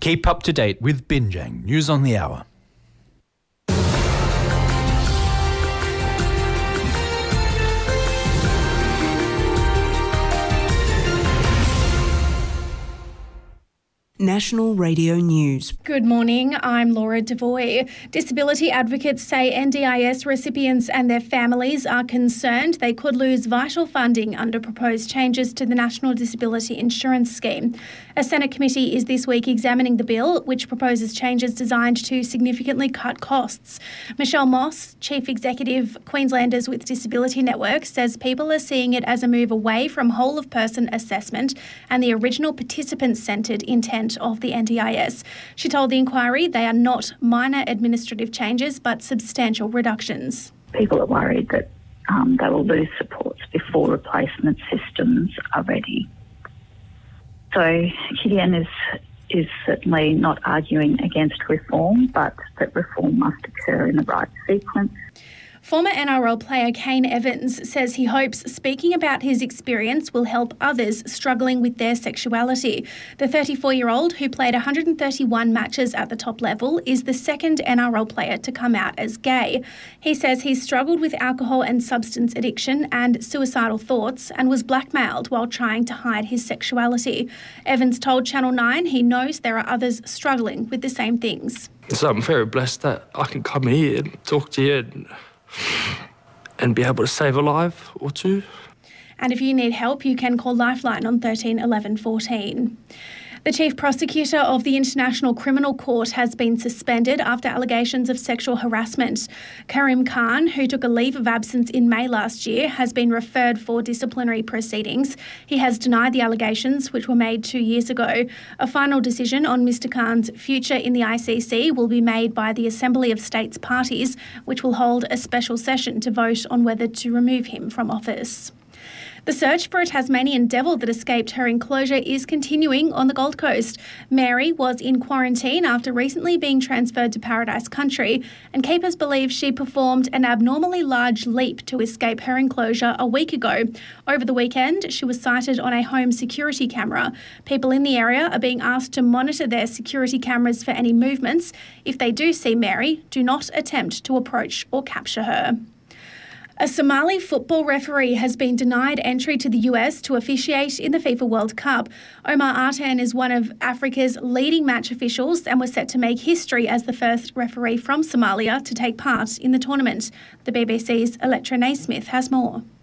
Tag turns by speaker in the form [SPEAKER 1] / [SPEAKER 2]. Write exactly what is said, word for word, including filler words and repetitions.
[SPEAKER 1] Keep up to date with Binjang News on the Hour.
[SPEAKER 2] National Radio News.
[SPEAKER 3] Good morning, I'm Laura Devoy. Disability advocates say N D I S recipients and their families are concerned they could lose vital funding under proposed changes to the National Disability Insurance Scheme. A Senate committee is this week examining the bill, which proposes changes designed to significantly cut costs. Michelle Moss, Chief Executive, Queenslanders with Disability Network, says people are seeing it as a move away from whole-of-person assessment and the original participant-centred intent of the N D I S. She told the inquiry they are not minor administrative changes but substantial reductions.
[SPEAKER 4] People are worried that um, they will lose supports before replacement systems are ready. So Q D N is, is certainly not arguing against reform, but that reform must occur in the right sequence.
[SPEAKER 3] Former N R L player Kane Evans says he hopes speaking about his experience will help others struggling with their sexuality. The thirty-four-year-old, who played one hundred thirty-one matches at the top level, is the second N R L player to come out as gay. He says he struggled with alcohol and substance addiction and suicidal thoughts and was blackmailed while trying to hide his sexuality. Evans told Channel nine he knows there are others struggling with the same things.
[SPEAKER 5] So I'm very blessed that I can come here and talk to you and and be able to save a life or two.
[SPEAKER 3] And if you need help, you can call Lifeline on thirteen eleven fourteen. The Chief Prosecutor of the International Criminal Court has been suspended after allegations of sexual harassment. Karim Khan, who took a leave of absence in May last year, has been referred for disciplinary proceedings. He has denied the allegations, which were made two years ago. A final decision on Mister Khan's future in the I C C will be made by the Assembly of States Parties, which will hold a special session to vote on whether to remove him from office. The search for a Tasmanian devil that escaped her enclosure is continuing on the Gold Coast. Mary was in quarantine after recently being transferred to Paradise Country, and keepers believe she performed an abnormally large leap to escape her enclosure a week ago. Over the weekend, she was sighted on a home security camera. People in the area are being asked to monitor their security cameras for any movements. If they do see Mary, do not attempt to approach or capture her. A Somali football referee has been denied entry to the U S to officiate in the FIFA World Cup. Omar Artan is one of Africa's leading match officials and was set to make history as the first referee from Somalia to take part in the tournament. The B B C's Electra Naismith has more.